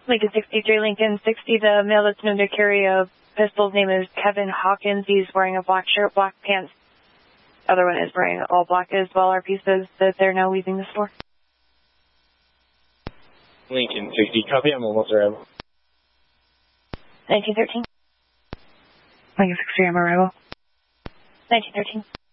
Lincoln 63, Lincoln 60, the male that's known to carry a pistol's name is Kevin Hawkins. He's wearing a black shirt, black pants. Other one is wearing all black as well. Our piece says that they're now leaving the store. Lincoln 60, copy, I'm almost arrival. 1913. Lincoln 60, I'm arrival. 1913.